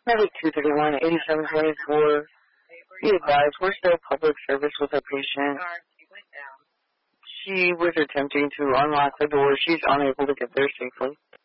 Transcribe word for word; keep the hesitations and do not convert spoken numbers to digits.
Medic two thirty-one, eighty-seven twenty-four. Be advised, we're still public service with our patient. She was attempting to unlock the door. She's unable to get there safely.